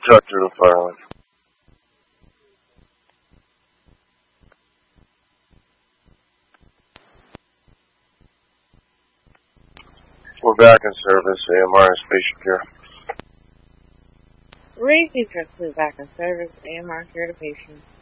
Talk to the fireman. We're back in service, AMR and Spatial Care. Raising Truck Fleet back in service, AMR care to patient.